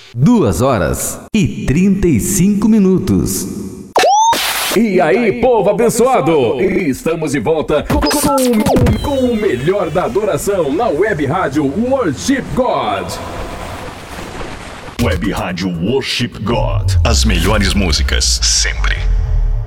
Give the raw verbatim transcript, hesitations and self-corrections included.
Duas horas e trinta e cinco minutos. E aí, povo abençoado! Estamos de volta com, com, com o melhor da adoração na Web Rádio Worship God. Web Rádio Worship God. As melhores músicas, sempre.